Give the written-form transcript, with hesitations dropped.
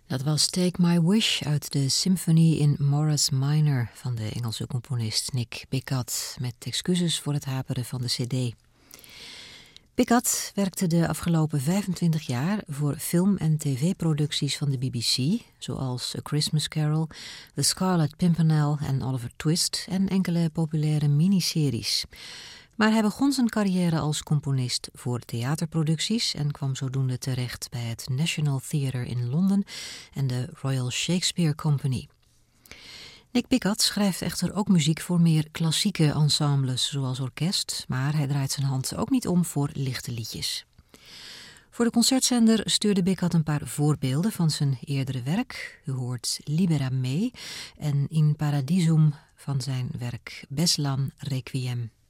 Dat was Take My Wish uit de Symphony in Morris Minor van de Engelse componist Nick Pickat, met excuses voor het haperen van de cd. Pickat werkte de afgelopen 25 jaar voor film- en tv-producties van de BBC, zoals A Christmas Carol, The Scarlet Pimpernel en Oliver Twist en enkele populaire miniseries. Maar hij begon zijn carrière als componist voor theaterproducties en kwam zodoende terecht bij het National Theatre in Londen en de Royal Shakespeare Company. Nick Pickat schrijft echter ook muziek voor meer klassieke ensembles, zoals orkest, maar hij draait zijn hand ook niet om voor lichte liedjes. Voor de concertzender stuurde Pickat een paar voorbeelden van zijn eerdere werk. U hoort Libera Me en In Paradisum van zijn werk Beslan Requiem.